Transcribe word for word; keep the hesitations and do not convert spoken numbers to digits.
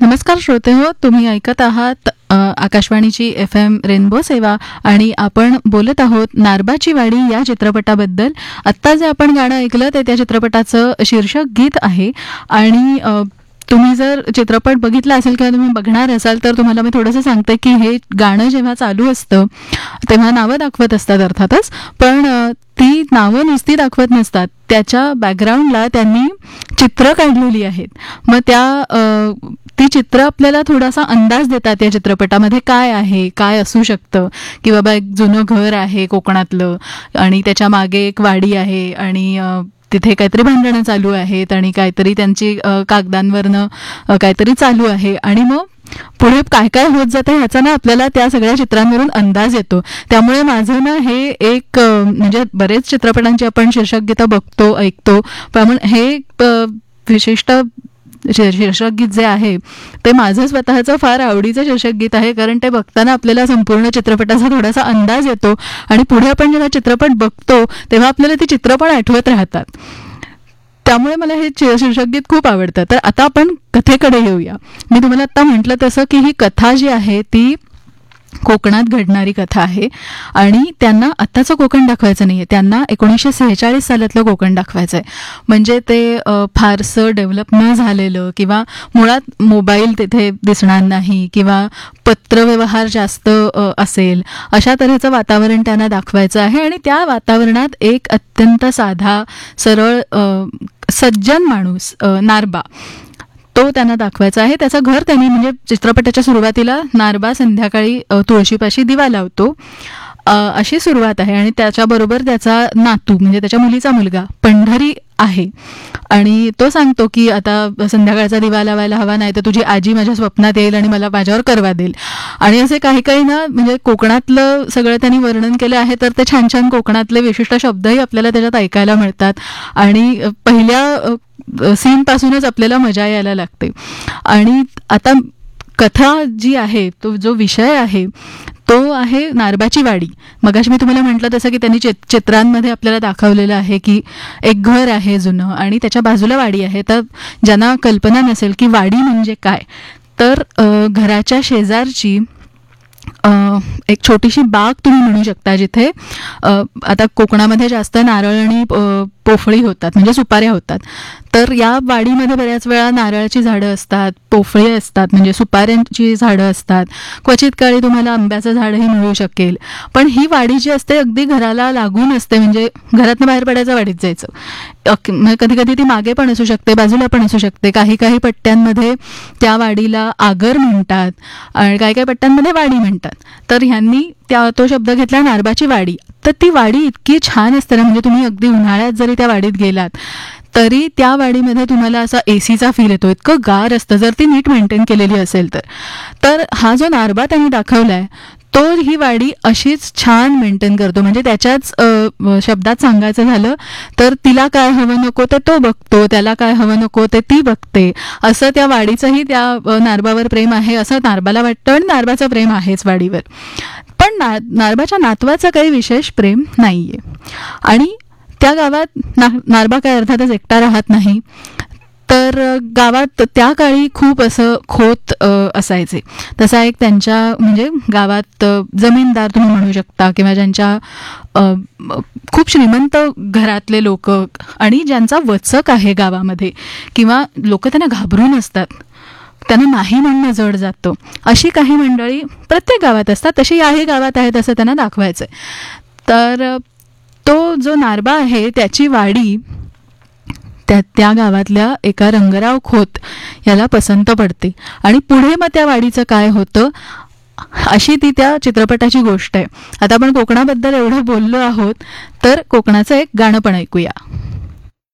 नमस्कार श्रोते हो, तुम्ही ऐकत आहात अ, आकाशवाणीची एफ एम रेनबो सेवा आणि आपण बोलत आहोत नारबाची वाडी या चित्रपटाबद्दल. आत्ता जे आपण गाणं ऐकलं ते त्या चित्रपटाचं शीर्षक गीत आहे. आणि अ, तुम्ही जर चित्रपट बघितला असेल किंवा तुम्ही बघणार असाल तर तुम्हाला मी थोडंसं सांगते की हे गाणं जेव्हा चालू असतं तेव्हा नावं दाखवत असतात अर्थातच, पण अ, ती नावं नुसती दाखवत नसतात, त्याच्या बॅकग्राऊंडला त्यांनी चित्र काढलेली आहेत. मग त्या अ, ती चित्र आपल्याला थोडासा अंदाज देतात या चित्रपटामध्ये काय आहे, काय असू शकतं, की बाबा एक जुनं घर आहे कोकणातलं आणि त्याच्या मागे एक वाडी आहे आणि अ, तिथे काहीतरी भांडणं चालू आहेत आणि काहीतरी त्यांची अ, कागदांवरनं अ, काहीतरी चालू आहे आणि मग पुढे काय काय होत जातं ह्याचा ना आपल्याला त्या सगळ्या चित्रांवरून अंदाज येतो. त्यामुळे माझं ना हे एक अ, म्हणजे बरेच चित्रपटांची आपण शीर्षक गीतं बघतो ऐकतो, पण हे अ, विशिष्ट शीर- शीर्षक गीत जे आहे ते माझं स्वतःचं फार आवडीचं शीर्षक गीत आहे, कारण ते बघताना आपल्याला संपूर्ण चित्रपटाचा थोडासा अंदाज येतो आणि पुढे आपण जेव्हा चित्रपट बघतो तेव्हा आपल्याला ती चित्र पण आठवत राहतात. त्यामुळे मला हे शी- शीर्षक गीत खूप आवडतं. तर आता आपण कथेकडे येऊया. मी तुम्हाला आता म्हटलं तसं की ही कथा जी आहे ती कोकणात घडणारी कथा आहे आणि त्यांना आत्ताचं कोकण दाखवायचं नाहीये, त्यांना एकोणीसशे सेहेचाळीस सालातलं कोकण दाखवायचं आहे. म्हणजे ते अ, फारसं डेव्हलप न झालेलं किंवा मुळात मोबाईल तिथे दिसणार नाही किंवा पत्रव्यवहार जास्त अ, असेल अशा तऱ्हेचं वातावरण त्यांना दाखवायचं आहे. आणि त्या वातावरणात एक अत्यंत साधा सरळ अ, सज्जन माणूस अ, नारबा तो त्यांना दाखवायचा आहे. त्याचं घर त्यांनी म्हणजे चित्रपटाच्या सुरुवातीला नारबा संध्याकाळी अ, तुळशीपाशी दिवा लावतो अ, अशी सुरुवात आहे. आणि त्याच्याबरोबर त्याचा नातू म्हणजे त्याच्या मुलीचा मुलगा पंढरी आहे आणि तो सांगतो की आता संध्याकाळचा दिवा लावायला हवा, नाही तर तुझी आजी माझ्या स्वप्नात येईल आणि मला माझ्यावर करवा देईल. आणि असे काही काही ना म्हणजे कोकणातलं सगळं त्यांनी वर्णन केलं आहे, तर ते छान छान कोकणातले विशिष्ट शब्दही आपल्याला त्याच्यात ऐकायला मिळतात आणि अ, पहिल्या सीन पासूनच आपल्याला मजा यायला लागते. आणि आता कथा जी आहे, तो जो विषय आहे तो आहे नारबाची वाडी. मगाशी मी तुम्हाला म्हटलं तसं की त्यांनी चित चित्रांमध्ये आपल्याला दाखवलेलं आहे की एक घर आहे जुनं आणि त्याच्या बाजूला वाडी आहे. तर ज्यांना कल्पना नसेल की वाडी म्हणजे काय, तर अ, घराच्या शेजारची अ, एक छोटीशी बाग तुम्ही म्हणू शकता, जिथे अ, आता कोकणामध्ये जास्त नारळ आणि अ, पोफळी होतात म्हणजे सुपाऱ्या होतात. तर या वाडीमध्ये बऱ्याच वेळा नारळाची झाडं असतात, पोफळी असतात म्हणजे सुपाऱ्यांची झाडं असतात, क्वचित काळी तुम्हाला आंब्याचं झाडही मिळू शकेल. पण ही वाडी जी असते अगदी घराला लागून असते, म्हणजे घरातनं बाहेर पडायचं वाडीत जायचं. कधी कधी ती मागे पण असू शकते, बाजूला पण असू शकते. काही काही पट्ट्यांमध्ये त्या वाडीला आगर म्हणतात आणि काही काही पट्ट्यांमध्ये वाडी म्हणतात. तर ह्यांनी त्या तो शब्द घेतला नारबाची वाडी. तर ती वाडी इतकी छान असते ना, म्हणजे तुम्ही अगदी उन्हाळ्यात जरी त्या वाडीत गेलात तरी त्या वाडीमध्ये तुम्हाला असा एसीचा फील येतो, इतकं गार असतं जर ती नीट मेंटेन केलेली असेल तर. तर हा जो नारबा त्यांनी दाखवलाय तो ही वाडी अशीच छान मेंटेन करतो. म्हणजे त्याच्याच अ, शब्दात सांगायचं झालं तर तिला काय हवं नको ते तो बघतो, त्याला काय हवं नको ते ती बघते, असं त्या वाडीचंही त्या अ, नारबावर प्रेम आहे असं नारबाला वाटतं आणि नारबाचं प्रेम आहेच वाडीवर. पण ना नारबाच्या नातवाचं काही विशेष प्रेम नाहीये. आणि त्या गावात ना नारबा काय अर्थातच एकटा राहत नाही, तर अ, गावात त्या काळी खूप असं खोत अ, असायचे. तसा एक त्यांच्या म्हणजे गावात अ, जमीनदार तुम्ही म्हणू शकता किंवा ज्यांच्या अ, म, खूप श्रीमंत घरातले लोक आणि ज्यांचा वचक आहे गावामध्ये किंवा लोक त्यांना घाबरून असतात, त्यांना नाही म्हणणं जड जातं, अशी काही मंडळी प्रत्येक गावात असतात. तशी याही गावात आहेत असं त्यांना दाखवायचंय. तर अ, तो जो नारबा आहे त्याची वाडी त्या त्या गावातल्या एका रंगराव खोत याला पसंत पडते आणि पुढे मग त्या वाडीचं काय होतं अशी ती त्या चित्रपटाची गोष्ट आहे. आता आपण कोकणाबद्दल एवढं बोललो आहोत तर कोकणाचं एक गाणं पण ऐकूया.